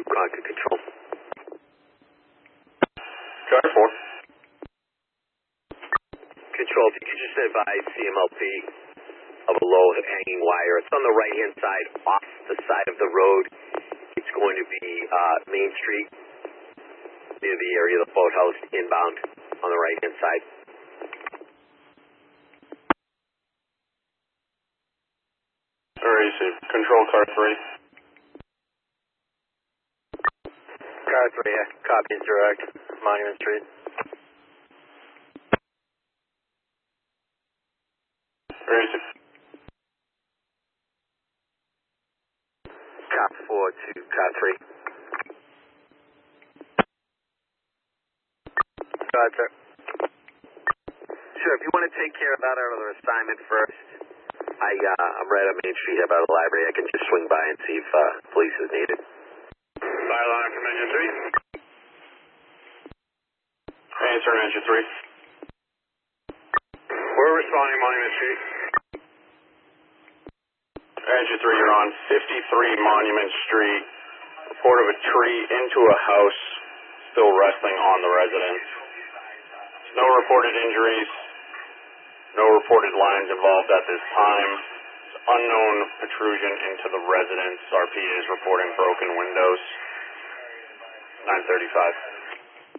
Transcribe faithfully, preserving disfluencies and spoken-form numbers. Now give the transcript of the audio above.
Concord Control. Driver four. Control, if you could just advise C M L P of a low hanging wire. It's on the right hand side, off the side of the road. It's going to be uh, Main Street, near the area of the boathouse, inbound on the right hand side. Received. Control car three. Car three, yeah. Copy is direct. Monument Street. Received. Cop four to car three. Go ahead, sir. Sure, if you want to take care of that other assignment first, I, uh, I'm right on Main Street here by the library. I can just swing by and see if uh, police is needed. Fire line from engine three. Answer engine three. We're responding Monument Street. Engine three, you're on fifty-three Monument Street. Report of a tree into a house still resting on the residence. No reported injuries. No reported lines involved at this time. Unknown protrusion into the residence. R P is reporting broken windows. nine thirty-five.